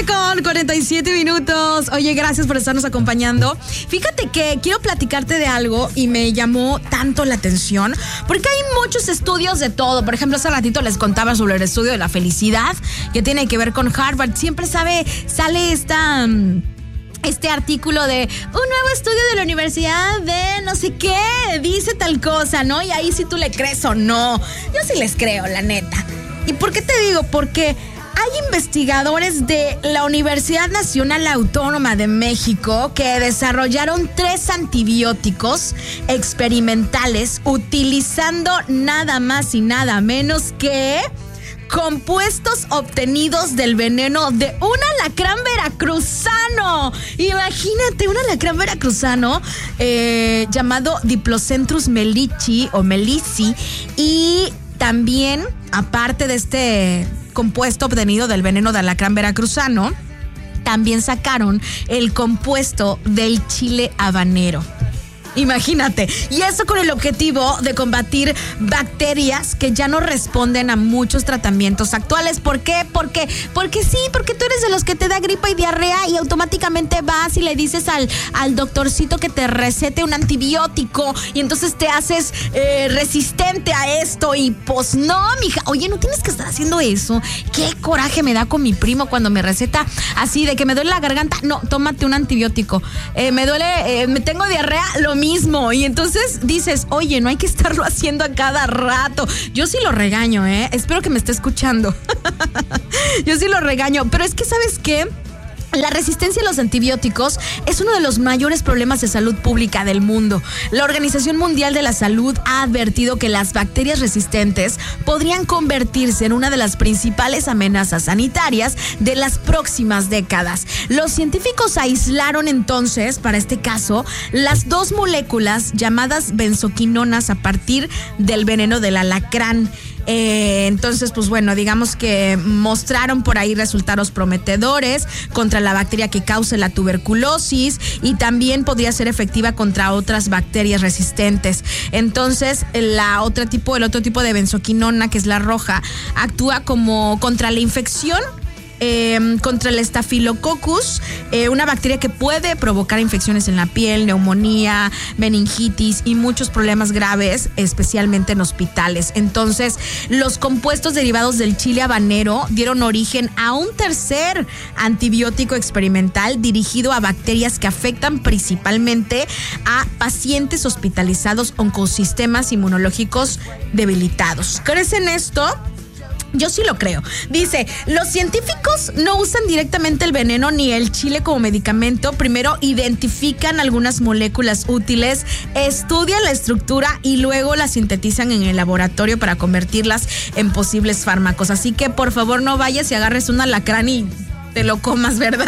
11:47. Oye, gracias por estarnos acompañando. Fíjate que quiero platicarte de algo y me llamó tanto la atención porque hay muchos estudios de todo. Por ejemplo, hace ratito les contaba sobre el estudio de la felicidad que tiene que ver con Harvard. Siempre sale este artículo de un nuevo estudio de la universidad de no sé qué, dice tal cosa, ¿no? Y ahí sí tú le crees o no. Yo sí les creo, la neta. ¿Y por qué te digo? Porque hay investigadores de la Universidad Nacional Autónoma de México que desarrollaron 3 antibióticos experimentales utilizando nada más y nada menos que compuestos obtenidos del veneno de un alacrán veracruzano. Imagínate, un alacrán veracruzano llamado Diplocentrus melici o melici. Y también, aparte de este compuesto obtenido del veneno de alacrán veracruzano, también sacaron el compuesto del chile habanero. Imagínate, y eso con el objetivo de combatir bacterias que ya no responden a muchos tratamientos actuales. ¿Por qué? Porque sí, porque tú eres de los que te da gripa y diarrea y automáticamente vas y le dices al doctorcito que te recete un antibiótico y entonces te haces resistente a esto y pues no, mija, oye, no tienes que estar haciendo eso. Qué coraje me da con mi primo cuando me receta así de que me duele la garganta, no, tómate un antibiótico, me tengo diarrea, lo mismo. Y entonces dices, oye, no hay que estarlo haciendo a cada rato. Yo sí lo regaño, espero que me esté escuchando. Yo sí lo regaño, pero es que ¿sabes qué? La resistencia a los antibióticos es uno de los mayores problemas de salud pública del mundo. La Organización Mundial de la Salud ha advertido que las bacterias resistentes podrían convertirse en una de las principales amenazas sanitarias de las próximas décadas. Los científicos aislaron entonces, para este caso, las 2 moléculas llamadas benzoquinonas a partir del veneno del alacrán. Entonces, pues bueno, digamos que mostraron por ahí resultados prometedores contra la bacteria que causa la tuberculosis y también podría ser efectiva contra otras bacterias resistentes. Entonces, el otro tipo de benzoquinona, que es la roja, actúa como contra la infección, contra el Staphylococcus, una bacteria que puede provocar infecciones en la piel, neumonía, meningitis y muchos problemas graves, especialmente en hospitales. Entonces, los compuestos derivados del chile habanero dieron origen a un tercer antibiótico experimental dirigido a bacterias que afectan principalmente a pacientes hospitalizados con sistemas inmunológicos debilitados. ¿Crees en esto? Yo sí lo creo. Dice, los científicos no usan directamente el veneno ni el chile como medicamento. Primero identifican algunas moléculas útiles, estudian la estructura y luego las sintetizan en el laboratorio para convertirlas en posibles fármacos. Así que por favor no vayas y agarres un alacrán y te lo comas, ¿verdad?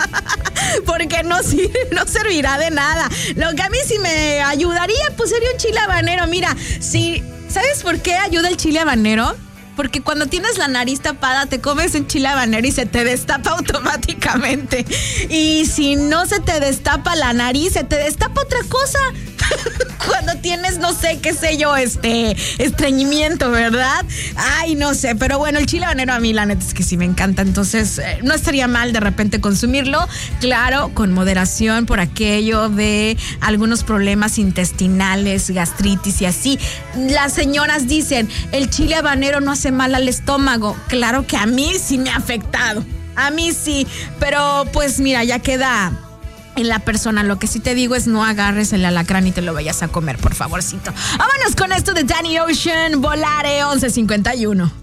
Porque no servirá de nada. Lo que a mí sí me ayudaría, pues sería un chile habanero. Mira, sí, ¿sabes por qué ayuda el chile habanero? Porque cuando tienes la nariz tapada, te comes un chile habanero y se te destapa automáticamente. Y si no se te destapa la nariz, se te destapa otra cosa. Cuando tienes, no sé, qué sé yo, estreñimiento, ¿verdad? Ay, no sé, pero bueno, el chile habanero a mí la neta es que sí me encanta, entonces no estaría mal de repente consumirlo, claro, con moderación por aquello de algunos problemas intestinales, gastritis y así. Las señoras dicen, el chile habanero no hace mal al estómago. Claro que a mí sí me ha afectado, a mí sí, pero pues mira, ya queda en la persona. Lo que sí te digo es no agarres el alacrán y te lo vayas a comer, por favorcito. Vámonos con esto de Danny Ocean, Volare, 11:51.